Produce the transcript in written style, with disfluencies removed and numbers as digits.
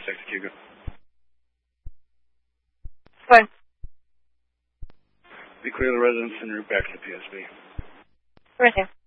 46 Hugo. Fine. Be clear the residence en route back to the PSB. Right here.